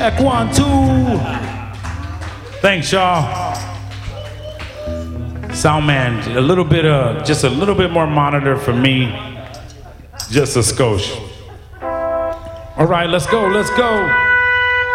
Check 1, 2. Thanks, y'all. Sound man, just a little bit more monitor for me. Just a skosh. All right, let's go.